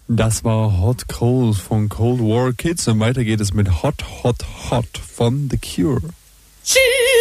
Das war Hot Cold von Cold War Kids und weiter geht es mit Hot Hot Hot von The Cure. She